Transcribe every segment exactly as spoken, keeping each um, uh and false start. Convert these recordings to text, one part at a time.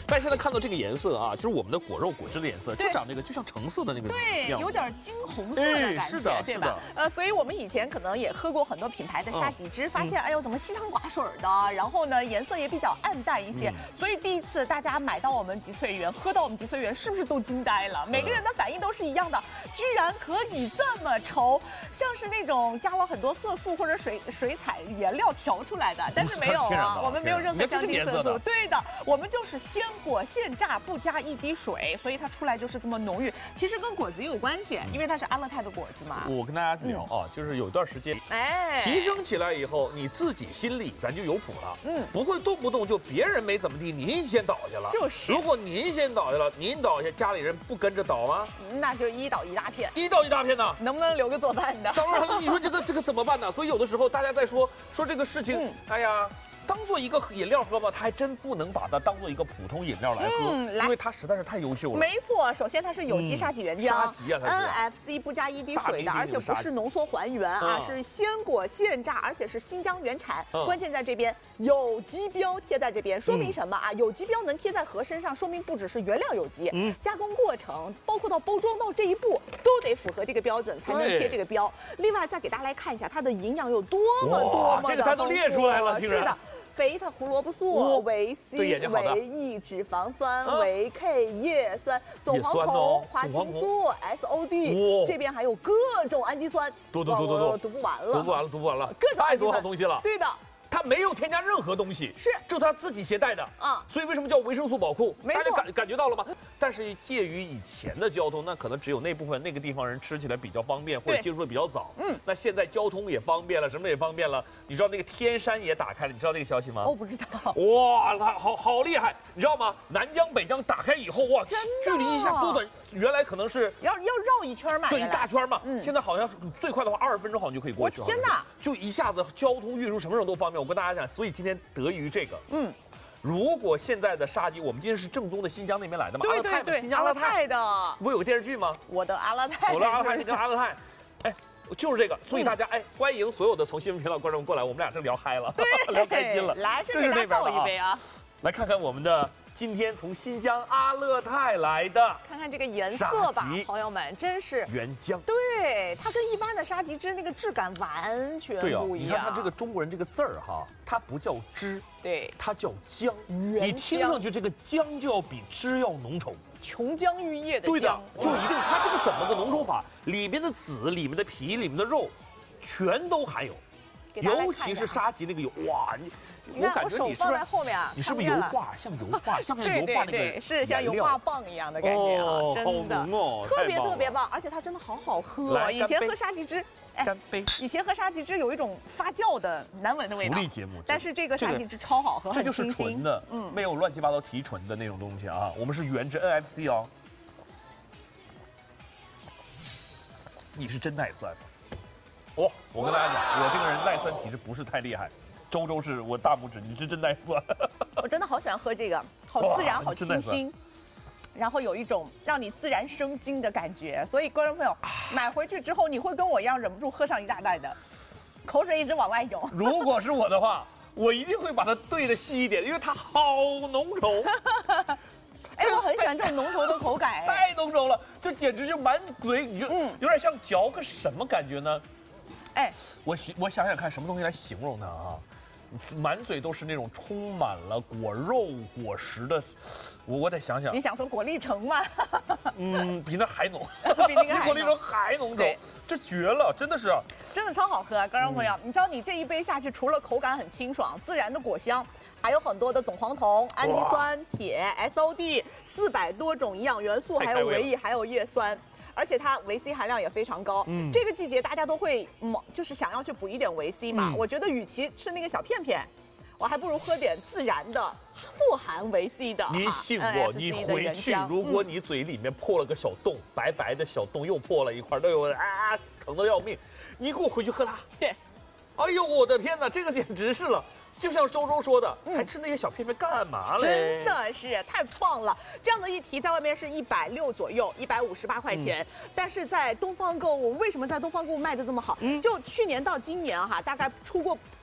大家现在看到这个颜色啊，就是我们的果肉果汁的颜色，就对长这个，就像橙色的那个对， 样子有点金红色的感觉， 哎是的对吧？呃，所以我们以前可能也喝过很多品牌的沙棘汁，发现哎呦怎么稀汤寡水的，然后呢颜色也比较暗淡一些，所以第一次大家买到我们吉萃园，喝到我们吉萃园，是不是都惊呆了？每个人的反应都是一样的，居然可以这么稠，像是那种加了很多色素或者水水彩颜料调出来的，但是没有啊，我们没有任何香精色素，对的，我们就是鲜果现榨，不加一滴水，所以它出来就是这么浓郁。其实跟果子也有关系，因为它是阿勒泰的果子嘛。 我跟大家聊啊，就是有一段时间， 哎， 提升起来以后，你自己心里咱就有谱了， 嗯， 不会动不动就别人没怎么地，您先倒下了。 就是， 如果您先倒下了，您倒下，家里人不跟着倒吗？ 那就一倒一大片， 一倒一大片呢， 能不能留个做饭的？ 当然了，你说这个这个怎么办呢？所以有的时候大家在说说这个事情，嗯、哎呀。当做一个饮料喝吗？它还真不能把它当做一个普通饮料来喝，嗯、因为它实在是太优秀了。 没错，首先它是有机沙棘原浆， 沙棘啊，它是 N F C 不加一滴水的，而且不是浓缩还原啊，是鲜果现榨，而且是新疆原产。 嗯、 关键在这边有机标贴在这边，说明什么啊？有机标能贴在盒身上，说明不只是原料有机，嗯、加工过程，包括到包装到这一步，都得符合这个标准才能贴这个标。另外再给大家来看一下它的营养有多么多么的， 这个它都列出来了， 是的。贝塔胡萝卜素、维 C、维 E 脂肪酸、维 K 叶酸、总黄酮、花青素、S O D， 这边还有各种氨基酸， 多多多多多， 读不完了， 读不完了，读不完了， 各种太多好东西了。 对的。 它没有添加任何东西， 是， 这是它自己携带的啊，所以为什么叫维生素宝库？大家感感觉到了吗？但是介于以前的交通，那可能只有那部分那个地方人吃起来比较方便，或者接触的比较早。嗯，那现在交通也方便了，什么也方便了。你知道那个天山也打开了，你知道这个消息吗？ 我不知道。 哇，它好好厉害，你知道吗？南疆北疆打开以后，哇，距离一下缩短，原来可能是要要绕一圈嘛， 对，一大圈嘛。嗯，现在好像最快的话，二十分钟好像就可以过去。 我天哪！ 就一下子交通运输什么时候都方便。我跟大家讲，所以今天得益于这个，嗯，如果现在的沙棘，我们今天是正宗的新疆那边来的嘛， 对对对， 新疆阿勒泰的， 不有个电视剧吗？ 我的阿勒泰， 我的阿勒泰，你跟阿勒泰，哎，就是这个，所以大家哎，欢迎所有的从新闻频道观众过来，我们俩正聊嗨了，聊开心了， 来，先给大家倒一杯啊， 来看看我们的。今天从新疆阿勒泰来的， 看看这个颜色吧，朋友们，真是原浆。 对，它跟一般的沙棘汁那个质感完全不一样。 你看它这个中国人这个字儿哈，它不叫汁， 对， 它叫浆。你听上去这个浆就要比汁要浓稠， 琼浆玉液的浆。 对的，就一定它这个怎么个浓稠法？里面的籽、里面的皮、里面的肉，全都含有，尤其是沙棘那个油，哇你。 你看，我手放在后面啊， 你是不是油画？像油画，像油画那个， 是像油画棒一样的感觉啊，真的， 哦， 特别特别棒，而且它真的好好喝。以前喝沙棘汁， 哎，干杯！ 以前喝沙棘汁有一种发酵的难闻的味道。 福利节目， 但是这个沙棘汁超好喝， 这就是纯的，嗯，没有乱七八糟提纯的那种东西啊。我们是原汁 N F C 哦。你是真耐酸，哦，我跟大家讲，我这个人耐酸体质不是太厉害。周周是我大拇指，你是真耐酸。 我真的好喜欢喝这个，好自然，好清新，然后有一种让你自然生津的感觉。所以观众朋友，买回去之后你会跟我一样忍不住喝上一大袋的，口水一直往外涌。 如果是我的话，我一定会把它兑的细一点，因为它好浓稠。 哎，我很喜欢这种浓稠的口感， 太浓稠了，就简直就满嘴，你就有点像嚼个什么感觉呢？哎，我我想想看，什么东西来形容它啊？满嘴都是那种充满了果肉果实的，我我得想想。 你想说果粒橙吗？ 嗯，比那还浓， 比那个果粒橙还浓稠，这绝了，真的是， 真的超好喝。观众朋友，你知道你这一杯下去，除了口感很清爽、自然的果香，还有很多的总黄酮、氨基酸、铁、S O D， 四百多种营养元素，还有维 E， 还有叶酸。而且它维 C 含量也非常高，嗯，这个季节大家都会，嗯，就是想要去补一点维 C 嘛。嗯、我觉得与其吃那个小片片，我还不如喝点自然的、富含维 C 的。 你信我，你回去，如果你嘴里面破了个小洞，嗯、白白的小洞又破了一块，都有啊，疼得要命，你给我回去喝它。 对， 哎呦，我的天哪，这个简直是了。就像周周说的，嗯、还吃那些小片片干嘛嘞？ 真的是太棒了！这样的一提在外面是一百六左右，一百五十八块钱。嗯、但是在东方购物，为什么在东方购物卖的这么好？嗯、就去年到今年哈，大概出过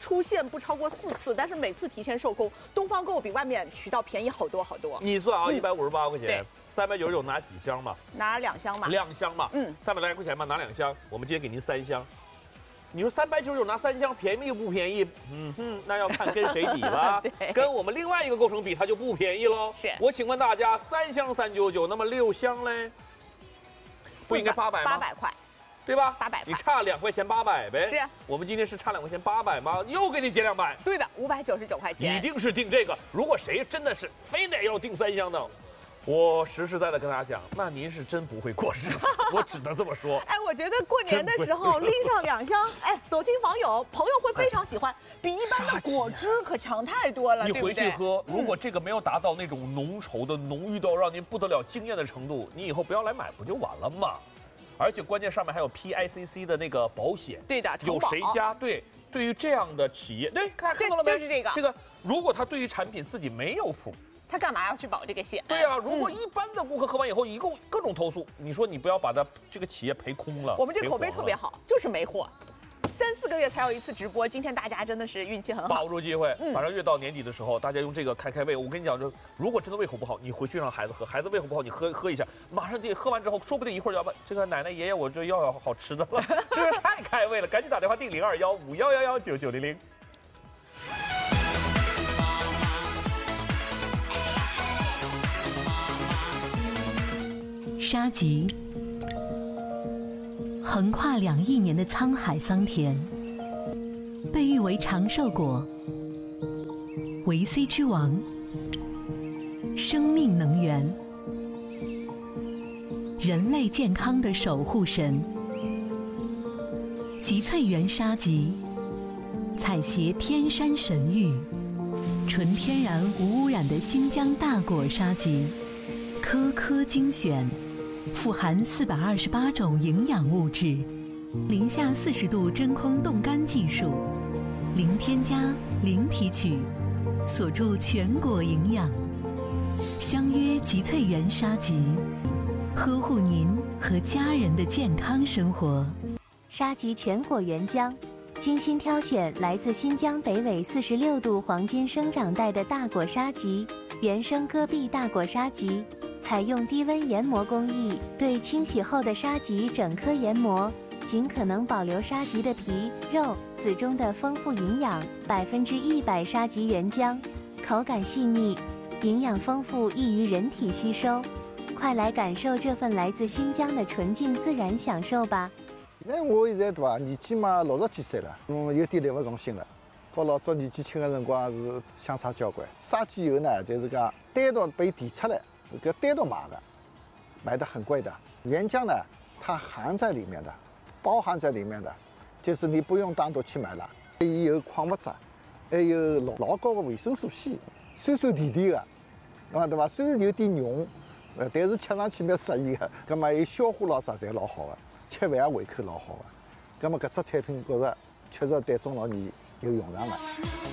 出现不超过四次，但是每次提前售空。东方购比外面渠道便宜好多好多。 你算啊，一百五十八块钱。 对。 三百九十九拿几箱嘛？ 拿两箱嘛。 两箱嘛，嗯，三百来块钱嘛，拿两箱。我们今天给您三箱。你说三百九十九拿三箱，便宜不便宜？嗯哼，那要看跟谁比了。跟我们另外一个构成比，它就不便宜喽。 是。 我请问大家，三箱三九九，那么六箱嘞？不应该八百吗？ 八百块。 对吧？ 八百， 你差两块钱八百呗。 是， 我们今天是差两块钱八百吗？又给你减两百。 对的，五百九十九块钱。 一定是订这个。如果谁真的是非得要订三箱的，我实实在在跟大家讲，那您是真不会过日子，我只能这么说。 哎，我觉得过年的时候拎上两箱，哎，走亲访友，朋友会非常喜欢，比一般的果汁可强太多了。 你回去喝，如果这个没有达到那种浓稠的、浓郁到让您不得了惊艳的程度，你以后不要来买不就完了吗？而且关键上面还有 P I C C 的那个保险。 对的， 有谁家对对于这样的企业，对，看看到了没？ 就是这个。 这个，如果他对于产品自己没有谱。 他干嘛要去保这个险？ 对呀、啊，如果一般的顾客喝完以后，一共各种投诉，你说你不要把它这个企业赔空了。 我们这口碑特别好，就是没货，三四个月才有一次直播。今天大家真的是运气很好， 把握住机会。马上越到年底的时候，大家用这个开开胃。我跟你讲，就如果真的胃口不好，你回去让孩子喝，孩子胃口不好，你喝喝一下，马上这喝完之后，说不定一会儿就要把这个奶奶爷爷，我这要要好吃的了，这是太开胃了，赶紧打电话订零二幺五幺幺幺九九零零。 沙棘，横跨两亿年的沧海桑田，被誉为长寿果、维 C 之王、生命能源、人类健康的守护神。集萃园沙棘，采撷天山神玉，纯天然无污染的新疆大果沙棘，颗颗精选。 富含四百二十八种营养物质，零下四十度真空冻干技术，零添加、零提取，锁住全果营养。相约集萃园沙棘，呵护您和家人的健康生活。 沙棘全果原浆，精心挑选来自新疆北纬四十六度黄金生长带的大果沙棘，原生戈壁大果沙棘。 采用低温研磨工艺，对清洗后的沙棘整颗研磨，尽可能保留沙棘的皮、肉、籽中的丰富营养。百分之一百沙棘原浆，口感细腻，营养丰富，易于人体吸收。快来感受这份来自新疆的纯净自然享受吧！ 那我现在对伐，年纪嘛六十几岁了，嗯，有点力不从心了。和老早年纪轻的辰光是相差交关。沙棘油呢，就是讲单独被提出来。 这个单独买的，买的很贵的。原浆呢，它含在里面的，包含在里面的，就是你不用单独去买了。有矿物质，还有老老高的维生素 C， 酸酸甜甜的，啊对吧？虽然有点浓，呃，但是吃上去蛮适宜的。葛么有消化老啥侪老好的，吃饭也胃口老好的。葛么搿只产品觉着确实对中老年有用场的。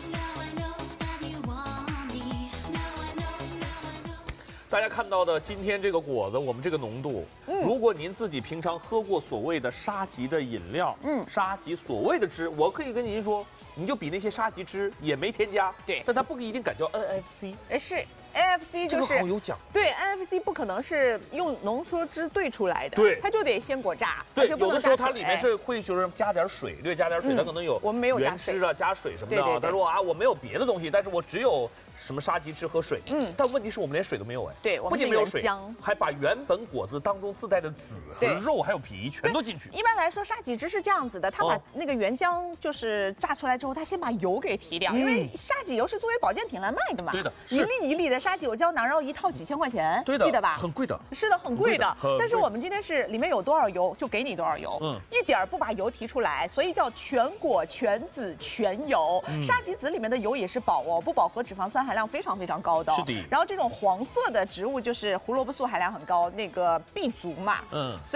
大家看到的今天这个果子，我们这个浓度，嗯，如果您自己平常喝过所谓的沙棘的饮料，嗯，沙棘所谓的汁，我可以跟您说，你就比那些沙棘汁也没添加， 对， 但它不一定敢叫 N F C， 哎是 N F C 就是这个好有讲， 对 N F C 不可能是用浓缩汁兑出来的， 对， 它就得先果榨， 对，有的时候它里面是会就是加点水，对，加点水，它可能有我们没有原汁啊，加水什么的，他说啊我没有别的东西，但是我只有。 什么沙棘汁和水，嗯，但问题是我们连水都没有哎， 对， 不仅没有水，还把原本果子当中自带的籽和肉还有皮全都进去。 一般来说，沙棘汁是这样子的，它把那个原浆就是榨出来之后，它先把油给提掉，因为沙棘油是作为保健品来卖的嘛。 对的， 一粒一粒的沙棘油胶囊，然后一套几千块钱， 对的， 记得吧？ 很贵的， 是的，很贵的。但是我们今天是里面有多少油就给你多少油，嗯，一点不把油提出来，所以叫全果全籽全油。沙棘籽里面的油也是饱哦，不饱和脂肪酸含量非常非常高。 高的， 是的。 然后这种黄色的植物就是胡萝卜素含量很高，那个 B 族嘛，嗯，所以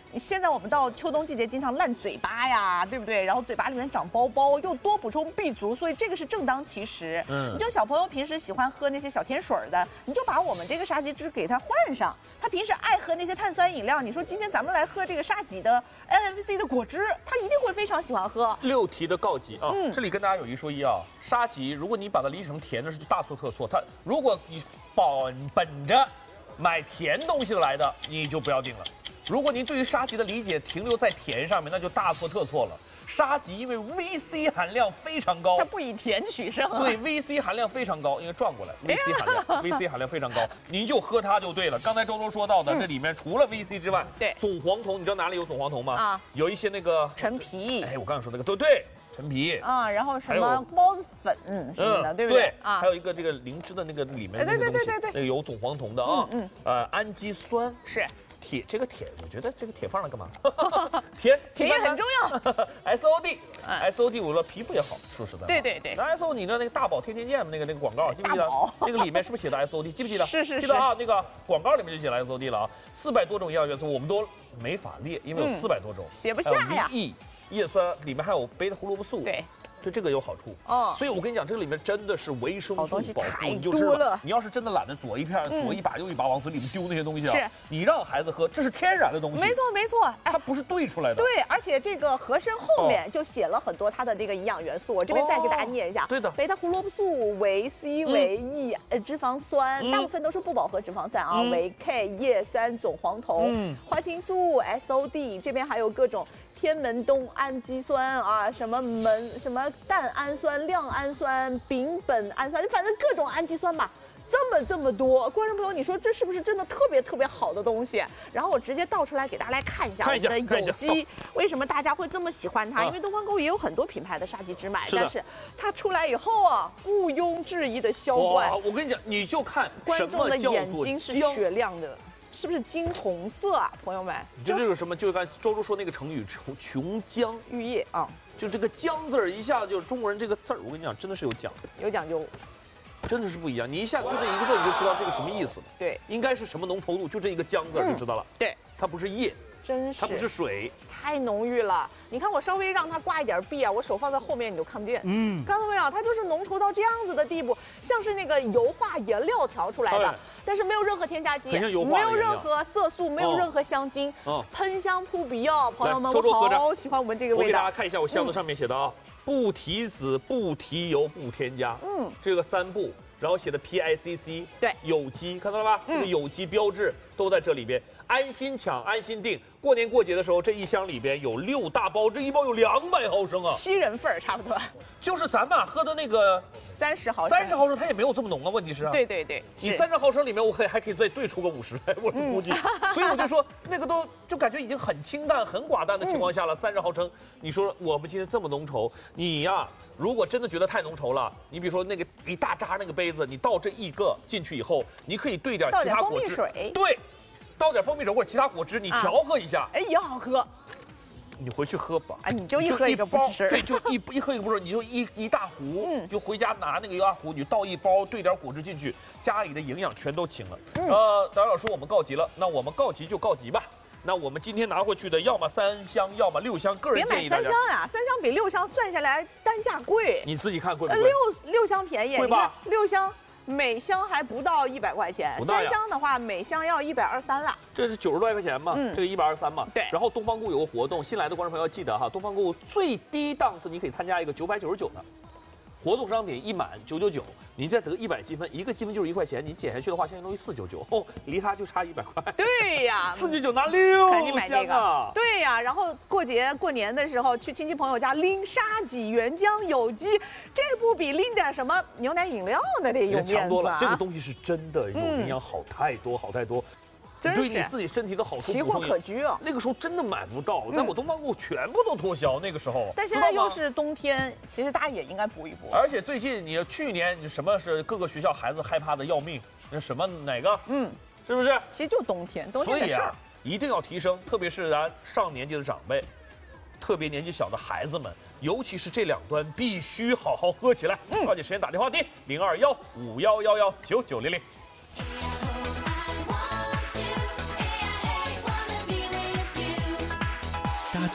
现在我们到秋冬季节经常烂嘴巴呀，对不对？然后嘴巴里面长包包，又多补充 B 族，所以这个是正当其时。嗯，你就小朋友平时喜欢喝那些小甜水的，你就把我们这个沙棘汁给他换上。他平时爱喝那些碳酸饮料，你说今天咱们来喝这个沙棘的 N F C 的果汁，他一定会非常喜欢喝。 六题的告急啊！嗯，这里跟大家有一说一啊，沙棘如果你把它理解成甜的，是大错特错。它如果你本本着买甜东西来的，你就不要定了。如果您对于沙棘的理解停留在甜上面，那就大错特错了。沙棘因为 V C 含量非常高， 它不以甜取胜、啊。 对 ，V C 含量非常高，应该转过来 ，V C 含量，V C 含量非常高，您就喝它就对了。刚才周周说到的，嗯、这里面除了 V C 之外， 对， 总黄酮，你知道哪里有总黄酮吗？啊，有一些那个陈皮， 哎，我刚才说那个，对对，陈皮啊，然后什么包子粉什么的，嗯、对不对？ 啊，还有一个这个灵芝的那个里面那个东西，那个有总黄酮的啊，嗯，呃，氨基酸是。 铁这个铁，我觉得这个铁放了干嘛？铁铁也很重要。 S O D，S O D 我说皮肤也好，说实在。 对对对。 那 S O D 你知道那个大宝天天见那个那个广告，记不记得？那个里面是不是写的 S O D？ 记不记得？ 是是是。 记得啊，那个广告里面就写了 S O D 了啊，四百多种营养元素我们都没法列，因为有四百多种， 写不下呀。 E 叶酸里面还有贝塔胡萝卜素。 对。 对这个有好处哦，所以我跟你讲，这个里面真的是维生素保护， 你就知道。你要是真的懒得左一片、左一把、右一把往嘴里面丢那些东西啊， 是， 你让孩子喝，这是天然的东西。 没错没错， 它不是兑出来的。 对，而且这个盒身后面就写了很多它的这个营养元素，我这边再给大家念一下。 对的， 贝塔胡萝卜素、维 C、维 E、呃脂肪酸，大部分都是不饱和脂肪酸啊，维 K、叶酸、总黄酮、花青素、S O D， 这边还有各种。天门冬氨基酸啊，什么门什么蛋氨酸、亮氨酸、丙苯氨酸，反正各种氨基酸吧，这么这么多。观众朋友，你说这是不是真的特别特别好的东西？然后我直接倒出来给大家来看一下我们的有机，为什么大家会这么喜欢它？因为东方购物也有很多品牌的沙棘汁买，但是它出来以后啊，毋庸置疑的销冠。 我跟你讲，你就看观众的眼睛是雪亮的。是不是金红色啊，朋友们？ 就这个什么，就刚才周周说那个成语“琼浆玉液”啊， 就这个“浆”字儿，一下就是中国人这个字儿，我跟你讲，真的是有讲究， 有讲究， 真的是不一样。你一下就这一个字，你就知道这个什么意思了。 对， 应该是什么浓稠度，就这一个“浆”字就知道了。 对， 它不是液。 真是， 它不是水， 太浓郁了。你看我稍微让它挂一点壁啊，我手放在后面你都看不见。嗯，看到没有？它就是浓稠到这样子的地步，像是那个油画颜料调出来的，但是没有任何添加剂，没有任何色素，没有任何香精，喷香扑鼻哦，朋友们，我好喜欢闻这个味道。 我给大家看一下我箱子上面写的啊，不提籽、不提油、不添加。嗯，这个三不。然后写的 P I C C， 对， 有机，看到了吧？这个有机标志都在这里边，安心抢，安心订。过年过节的时候，这一箱里边有六大包，这一包有两百毫升啊， 七人份儿差不多。 就是咱们喝的那个三十毫升， 三十毫升它也没有这么浓啊。问题是啊， 对对对， 你三十毫升里面我可以还可以再兑出个五十来，我是估计。嗯、所以我就说那个都就感觉已经很清淡、很寡淡的情况下了，三十毫升，你说我们今天这么浓稠，你呀。如果真的觉得太浓稠了，你比如说那个一大扎那个杯子，你倒这一个进去以后，你可以兑点其他果汁，对，倒点蜂蜜水或者其他果汁，你调和一下， 啊、哎，也好喝。 你回去喝吧， 啊，你就一喝一个不吃， 对，就一一喝一个不吃，你就一一大壶，嗯，就回家拿那个一大壶，你倒一包，兑点果汁进去，家里的营养全都清了。嗯、呃，导演老师，我们告急了，那我们告急就告急吧。那我们今天拿回去的，要么三箱，要么六箱。个人建议大家别买三箱呀，三箱比六箱算下来单价贵。 你自己看贵不贵？ 六六箱便宜， 贵吧？ 六箱每箱还不到一百块钱，三箱的话每箱要一百二三了。 这是九十多块钱嘛？嗯，这个一百二十三嘛。 对。 然后东方购有个活动，新来的观众朋友要记得哈，东方购最低档次你可以参加一个九百九十九的。活动商品一满九九九，您再得一百积分，一个积分就是一块钱，你减下去的话，相当于四九九，哦，离它就差一百块。 对呀， 四九九拿六， 赶紧买这个。对呀，然后过节过年的时候去亲戚朋友家拎沙棘原浆有机，这不比拎点什么牛奶饮料那得有面子啊？ 强多了，这个东西是真的有营养好太多好太多。对你自己身体的好处， 奇货可居啊！ 那个时候真的买不到，在我东方购全部都脱销。那个时候， 但现在又是冬天，其实大家也应该补一补。 而且最近你去年你什么是各个学校孩子害怕的要命？那什么哪个？嗯，是不是？ 其实就冬天，冬天的事儿。 所以啊，一定要提升，特别是咱上年纪的长辈，特别年纪小的孩子们，尤其是这两端必须好好喝起来。抓紧时间打电话第零二幺五幺幺幺九九零零。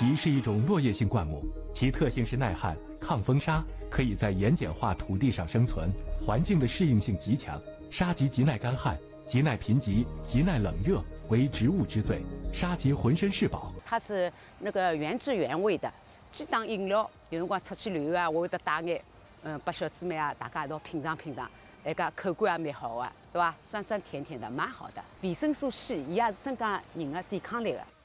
棘是一种落叶性灌木，其特性是耐旱、抗风沙，可以在盐碱化土地上生存，环境的适应性极强。沙棘极耐干旱、极耐贫瘠、极耐冷热，为植物之最。沙棘浑身是宝， 它是那个原汁原味的，既当饮料，有辰光出去旅游啊，我会得带眼，嗯，把小姊妹啊，大家一道品尝品尝，那个口感也蛮好的，对吧？酸酸甜甜的，蛮好的。维生素 C， 伊也是增加人的抵抗力的。